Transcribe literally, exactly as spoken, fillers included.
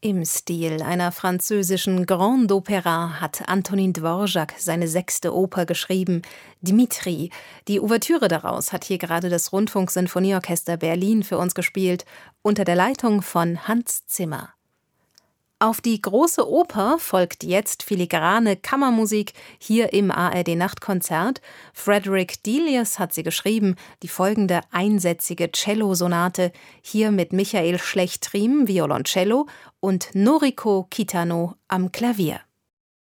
Im Stil einer französischen Grande Opéra hat Antonín Dvořák seine sechste Oper geschrieben, Dmitri. Die Ouvertüre daraus hat hier gerade das Rundfunksinfonieorchester Berlin für uns gespielt, unter der Leitung von Hans Zimmer. Auf die große Oper folgt jetzt filigrane Kammermusik hier im A R D-Nachtkonzert. Frederick Delius hat sie geschrieben, die folgende einsätzige Cellosonate, hier mit Michael Schlecht-Riem, Violoncello und Noriko Kitano am Klavier.